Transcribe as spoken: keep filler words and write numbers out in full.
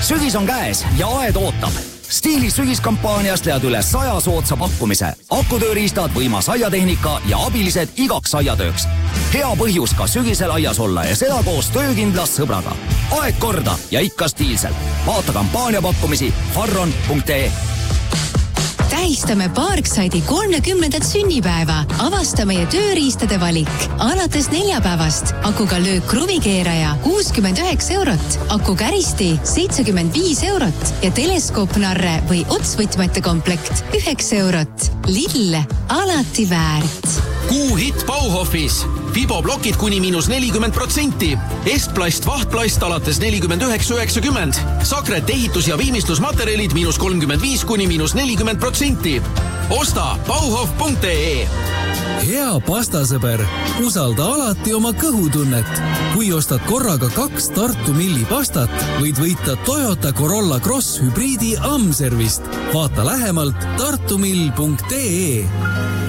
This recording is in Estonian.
sügis on käes ja aed ootab. Stiili sügiskampaaniast leiad üle saja soodsa pakkumise. Akutööriistad, võimas aiatehnika ja abilised igaks aiatööks. Hea põhjus ka sügisel aias olla ja seda koos töökindlas sõbraga. Aeg korda ja ikka stiilselt. Vaata kampaania pakkumisi farron punkt ee. Tähistame Parkside'i kolmekümnendat sünnipäeva. Avasta meie tööriistade valik. Alates neljapäevast akuga löök kruvikeeraja kuuskümmend üheksa eurot, aku käristi seitsekümmend viis eurot ja teleskoopnarre või otsvõtmete komplekt üheksa eurot. Lidl, alati väärt. Kuu hitt Bauhofis. Fiboblokid kuni miinus nelikümmend protsenti. Estplast, vahtplast alates nelikümmend üheksa üheksakümmend. Sakret ehitus- ja viimistlusmaterjalid miinus kolmkümmend viis kuni miinus nelikümmend protsenti. Osta bauhof punkt ee. Hea pastasõber, usalda alati oma kõhutunnet. Kui ostad korraga kaks Tartu Milli pastat, võid võita Toyota Corolla Cross hübriidi Amservist. Vaata lähemalt tartumill punkt ee.